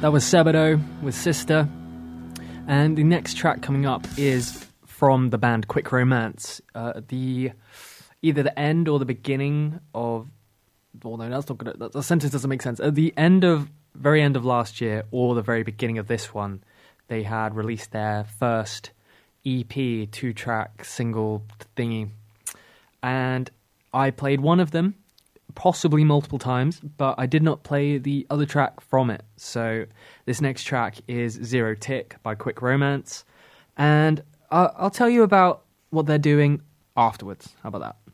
That was Sebado with Sister. And the next track coming up is from the band Quick Romance. Either the end or the beginning of... Well, no, that's not good. The sentence doesn't make sense. At the very end of last year or the very beginning of this one, they had released their first EP, 2-track single thingy. And I played one of them, possibly multiple times, but I did not play the other track from it. So this next track is Zero Tick by Quick Romance, and I'll tell you about what they're doing afterwards. How about that?